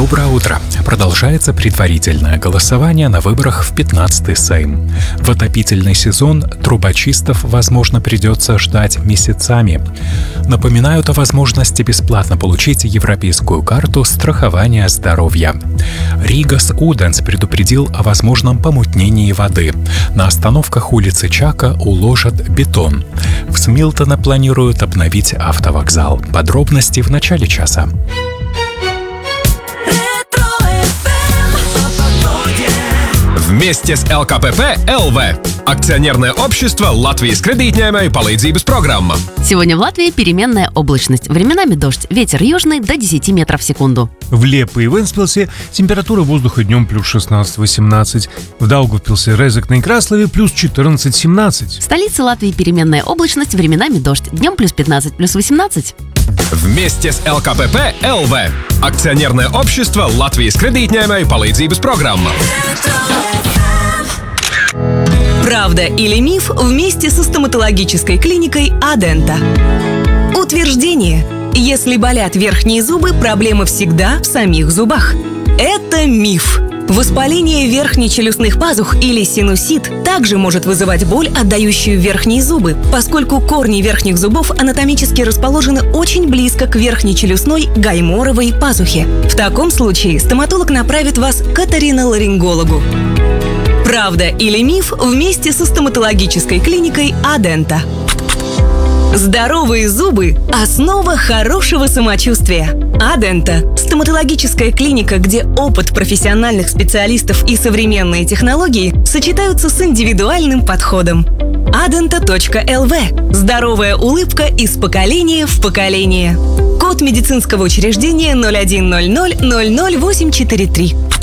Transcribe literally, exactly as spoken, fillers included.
Доброе утро! Продолжается предварительное голосование на выборах в пятнадцатый Сейм. В отопительный сезон трубочистов, возможно, придется ждать месяцами. Напоминают о возможности бесплатно получить европейскую карту страхования здоровья. Ригас Уденс предупредил о возможном помутнении воды. На остановках улицы Чака уложат бетон. В Смилтоне планируют обновить автовокзал. Подробности в начале часа. Вместе с эл ка пэ пэ эл вэ – акционерное общество Латвijas kredītņēmēju palīdzības программа. Сегодня в Латвии переменная облачность. Временами дождь. Ветер южный до десяти метров в секунду. В Лепе и Венспилсе температура воздуха днем плюс шестнадцать-восемнадцать. В Даугавпилсе, Резекне и Краслове плюс четырнадцать-семнадцать. В столице Латвии переменная облачность. Временами дождь. Днем плюс пятнадцать, плюс восемнадцать. Вместе с эл ка пэ пэ эл вэ – акционерное общество Латвijas kredītņēmēju palīdzības программа. Правда или миф вместе со стоматологической клиникой Адента. Утверждение: если болят верхние зубы, проблема всегда в самих зубах. Это миф. Воспаление верхнечелюстных пазух или синусит также может вызывать боль, отдающую верхние зубы, поскольку корни верхних зубов анатомически расположены очень близко к верхнечелюстной гайморовой пазухе. В таком случае стоматолог направит вас к оториноларингологу. Правда или миф вместе со стоматологической клиникой Адента. Здоровые зубы – основа хорошего самочувствия. Адента – стоматологическая клиника, где опыт профессиональных специалистов и современные технологии сочетаются с индивидуальным подходом. адента точка эл вэ – здоровая улыбка из поколения в поколение. Код медицинского учреждения ноль один ноль ноль ноль ноль восемь четыре три.